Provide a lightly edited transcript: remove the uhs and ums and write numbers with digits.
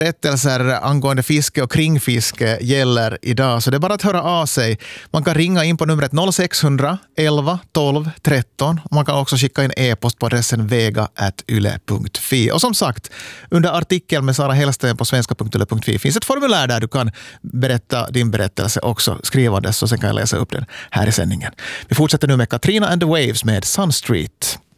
Berättelser angående fiske och kring fiske gäller idag, så det är bara att höra av sig. Man kan ringa in på numret 0600 11 12 13. Man kan också skicka in e-post på adressen vega@yle.fi. Och som sagt, under artikeln med Sara Hellsten på svenska.yle.fi finns ett formulär där du kan berätta din berättelse också skrivandes, så sen kan jag läsa upp den här i sändningen. Vi fortsätter nu med Katrina and the Waves med Sun Street.